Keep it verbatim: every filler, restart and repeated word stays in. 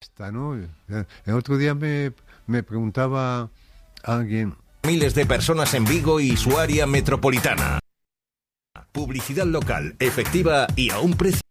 realista, ¿no? El otro día me, me preguntaba alguien... Miles de personas en Vigo y su área metropolitana. Publicidad local, efectiva y a un precio...